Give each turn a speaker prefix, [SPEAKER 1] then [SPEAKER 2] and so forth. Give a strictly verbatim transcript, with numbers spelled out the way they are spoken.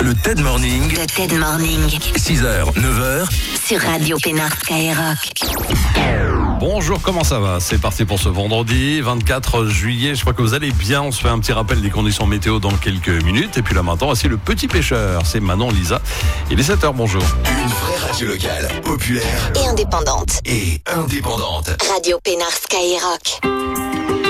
[SPEAKER 1] Le TED Morning.
[SPEAKER 2] Le TED Morning.
[SPEAKER 1] six heures, neuf heures.
[SPEAKER 2] Sur Radio Pénard Skyrock.
[SPEAKER 3] Bonjour, comment ça va? C'est parti pour ce vendredi vingt-quatre juillet. Je crois que vous allez bien. On se fait un petit rappel des conditions météo dans quelques minutes. Et puis là maintenant, voici le petit pêcheur. C'est Manon Lisa. Il est sept heures, bonjour.
[SPEAKER 1] Une vraie radio locale, populaire
[SPEAKER 2] Et indépendante.
[SPEAKER 1] et indépendante.
[SPEAKER 2] Radio Pénard Skyrock.